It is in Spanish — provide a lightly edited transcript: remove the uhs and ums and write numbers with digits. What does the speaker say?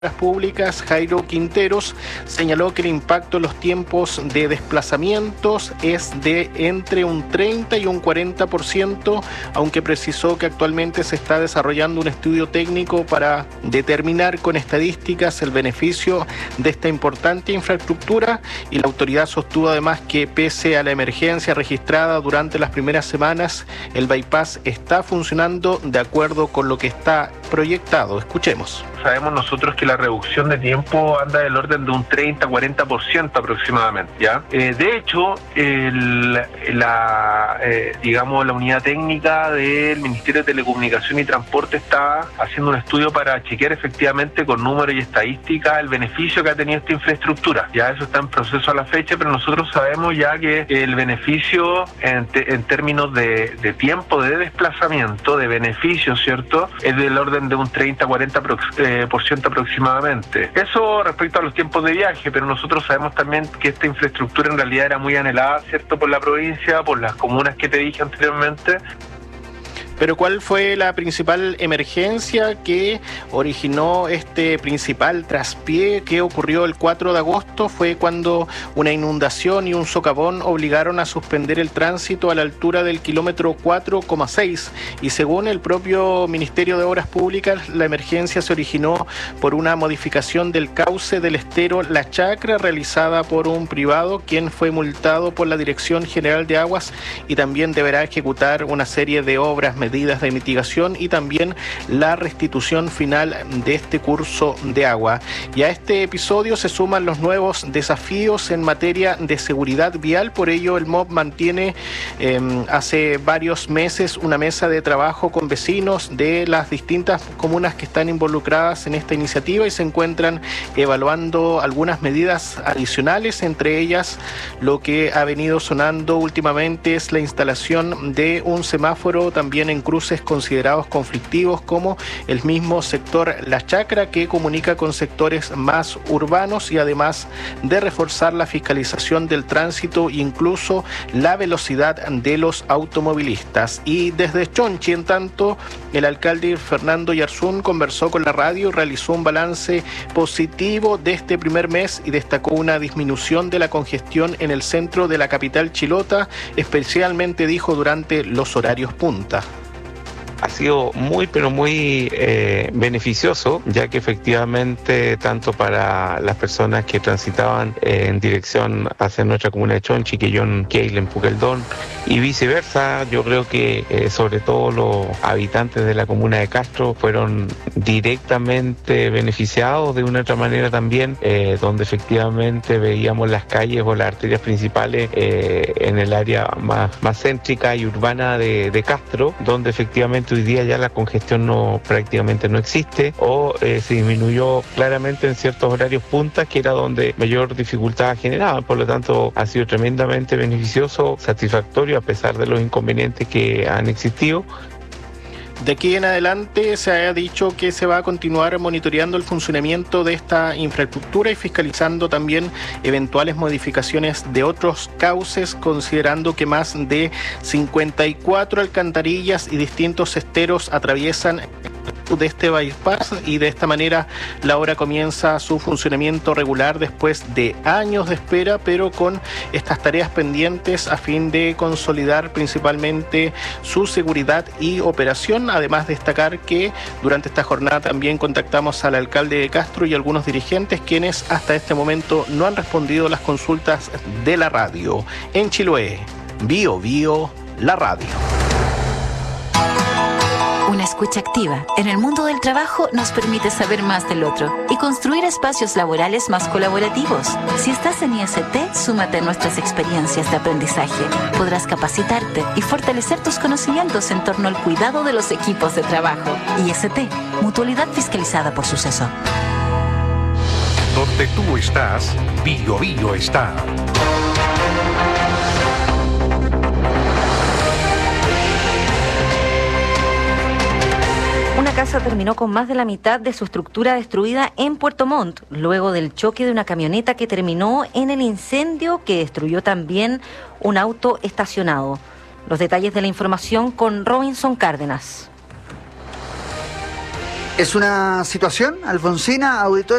Públicas, Jairo Quinteros, señaló que el impacto en los tiempos de desplazamientos es de entre un 30 y un 40%, aunque precisó que actualmente se está desarrollando un estudio técnico para determinar con estadísticas el beneficio de esta importante infraestructura, y la autoridad sostuvo además que pese a la emergencia registrada durante las primeras semanas, el bypass está funcionando de acuerdo con lo que está proyectado. Escuchemos. Sabemos nosotros que la reducción de tiempo anda del orden de un 30-40% aproximadamente, ¿ya? De hecho, la unidad técnica del Ministerio de Telecomunicación y Transporte está haciendo un estudio para chequear efectivamente con números y estadísticas el beneficio que ha tenido esta infraestructura. Ya eso está en proceso a la fecha, pero nosotros sabemos ya que el beneficio en términos de tiempo de desplazamiento, de beneficio, ¿cierto?, es del orden de un 30-40% aproximadamente. Eso respecto a los tiempos de viaje, pero nosotros sabemos también que esta infraestructura en realidad era muy anhelada, ¿cierto?, por la provincia, por las comunas que te dije anteriormente. Pero ¿cuál fue la principal emergencia que originó este principal traspié que ocurrió el 4 de agosto? Fue cuando una inundación y un socavón obligaron a suspender el tránsito a la altura del kilómetro 4,6, y según el propio Ministerio de Obras Públicas, la emergencia se originó por una modificación del cauce del estero La Chacra realizada por un privado, quien fue multado por la Dirección General de Aguas y también deberá ejecutar una serie de obras, medidas de mitigación y también la restitución final de este curso de agua. Y a este episodio se suman los nuevos desafíos en materia de seguridad vial. Por ello, el MOB mantiene hace varios meses una mesa de trabajo con vecinos de las distintas comunas que están involucradas en esta iniciativa y se encuentran evaluando algunas medidas adicionales. Entre ellas, lo que ha venido sonando últimamente es la instalación de un semáforo también en cruces considerados conflictivos, como el mismo sector La Chacra, que comunica con sectores más urbanos, y además de reforzar la fiscalización del tránsito e incluso la velocidad de los automovilistas. Y desde Chonchi, en tanto, el alcalde Fernando Yarzún conversó con la radio y realizó un balance positivo de este primer mes y destacó una disminución de la congestión en el centro de la capital chilota, especialmente, dijo, durante los horarios punta. Ha sido muy beneficioso, ya que efectivamente tanto para las personas que transitaban en dirección hacia nuestra comuna de Chonchi, Quillón, Keilen, Puqueldón y viceversa, yo creo que sobre todo los habitantes de la comuna de Castro fueron directamente beneficiados de una u otra manera también, donde efectivamente veíamos las calles o las arterias principales en el área más céntrica y urbana de Castro, donde efectivamente hoy día ya la congestión prácticamente no existe, o se disminuyó claramente en ciertos horarios puntas, que era donde mayor dificultad generaba. Por lo tanto, ha sido tremendamente beneficioso, satisfactorio, a pesar de los inconvenientes que han existido. De aquí en adelante se ha dicho que se va a continuar monitoreando el funcionamiento de esta infraestructura y fiscalizando también eventuales modificaciones de otros cauces, considerando que más de 54 alcantarillas y distintos esteros atraviesan de este bypass, y de esta manera la obra comienza su funcionamiento regular después de años de espera, pero con estas tareas pendientes a fin de consolidar principalmente su seguridad y operación. Además, destacar que durante esta jornada también contactamos al alcalde de Castro y algunos dirigentes, quienes hasta este momento no han respondido las consultas de la radio. En Chiloé, Bio Bio, la radio. Una escucha activa en el mundo del trabajo nos permite saber más del otro y construir espacios laborales más colaborativos. Si estás en IST, súmate a nuestras experiencias de aprendizaje. Podrás capacitarte y fortalecer tus conocimientos en torno al cuidado de los equipos de trabajo. IST, Mutualidad Fiscalizada por Suceso. Donde tú estás, Bio Bio está. Una casa terminó con más de la mitad de su estructura destruida en Puerto Montt, luego del choque de una camioneta que terminó en el incendio que destruyó también un auto estacionado. Los detalles de la información con Robinson Cárdenas. Es una situación, Alfonsina, auditora.